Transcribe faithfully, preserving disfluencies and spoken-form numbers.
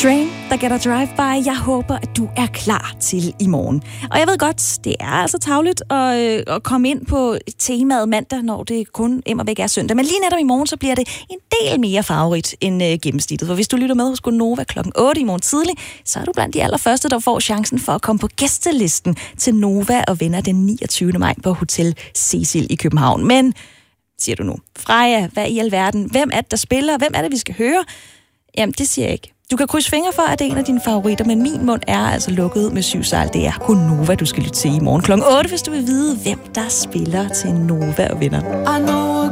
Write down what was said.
Train, der gætter drive-by. Jeg håber, at du er klar til i morgen. Og jeg ved godt, det er altså tarveligt at, øh, at komme ind på temaet mandag, når det kun immer væk er søndag. Men lige netop i morgen, så bliver det en del mere favorit end øh, gennemsnittet. For hvis du lytter med hos Gonova klokken otte i morgen tidlig, så er du blandt de allerførste, der får chancen for at komme på gæstelisten til Nova og Venner den niogtyvende maj på Hotel Cecil i København. Men, siger du nu, Freja, hvad i alverden? Hvem er det, der spiller? Hvem er det, vi skal høre? Jamen, det siger jeg ikke. Du kan krydse fingre for, at det er en af dine favoritter, men min mund er altså lukket med syv sejl. Det er Gonova, du skal lytte til i morgen klokken otte, hvis du vil vide, hvem der spiller til Nova og Venner.